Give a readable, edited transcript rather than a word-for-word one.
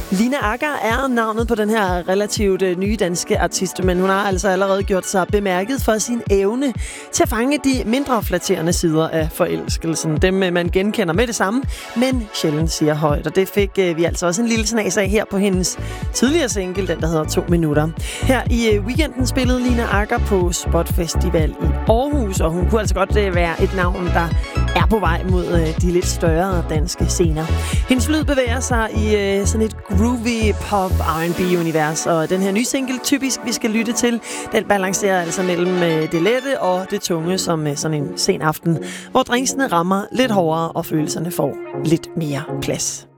Lina Agger er navnet på den her relativt nye danske artist, men hun har altså allerede gjort sig bemærket for sin evne til at fange de mindre flatterende sider af forelskelsen. Dem man genkender med det samme, men sjældent siger højt. Og det fik vi altså også en lille snas af her på hendes tidligere single, den der hedder 2 minutter. Her i weekenden spillede Lina Agger på Spot Festival i Aarhus, og hun kunne altså godt være et navn, der er på vej mod de lidt større danske scener. Hendes lyd bevæger sig i sådan et groovy pop R&B-univers, og den her nye single, Typisk, vi skal lytte til, den balancerer altså mellem det lette og det tunge, som sådan en sen aften, hvor drinksene rammer lidt hårdere, og følelserne får lidt mere plads.